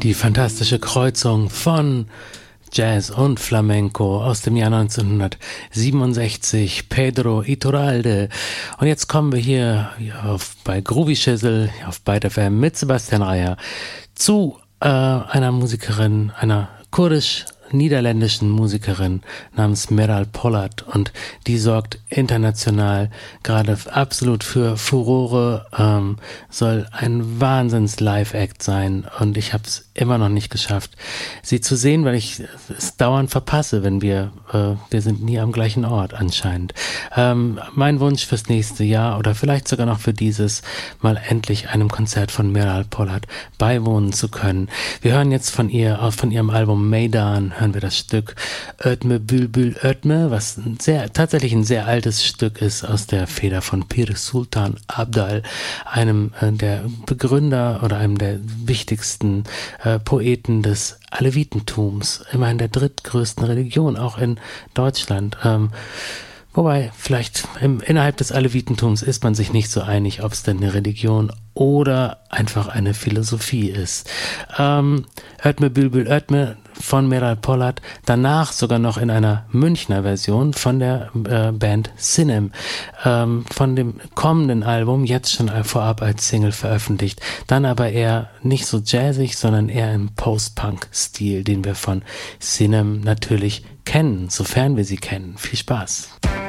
Die fantastische Kreuzung von Jazz und Flamenco aus dem Jahr 1967, Pedro Iturralde. Und jetzt kommen wir hier bei Groovy Shizzle auf Byte FM mit Sebastian Reyer zu einer Musikerin, einer kurdisch-niederländischen Musikerin namens Meral Polat, und die sorgt international gerade absolut für Furore, soll ein Wahnsinns-Live-Act sein, und ich habe es immer noch nicht geschafft, sie zu sehen, weil ich es dauernd verpasse, wenn wir sind nie am gleichen Ort anscheinend. Mein Wunsch fürs nächste Jahr oder vielleicht sogar noch für dieses, mal endlich einem Konzert von Meral Polat beiwohnen zu können. Wir hören jetzt von ihrem Album Meydan, hören wir das Stück Ötme Bülbül Ötme, was tatsächlich ein sehr altes Stück ist aus der Feder von Pir Sultan Abdal, einem der Begründer oder einem der wichtigsten Poeten des Alevitentums, immerhin der drittgrößten Religion, auch in Deutschland. Wobei, vielleicht innerhalb des Alevitentums ist man sich nicht so einig, ob es denn eine Religion oder einfach eine Philosophie ist. Ötme Bülbül Ötme von Meral Polat, danach sogar noch in einer Münchner Version von der Band Sinem, von dem kommenden Album, jetzt schon vorab als Single veröffentlicht, dann aber eher nicht so jazzig, sondern eher im Post-Punk-Stil, den wir von Sinem natürlich kennen, sofern wir sie kennen. Viel Spaß!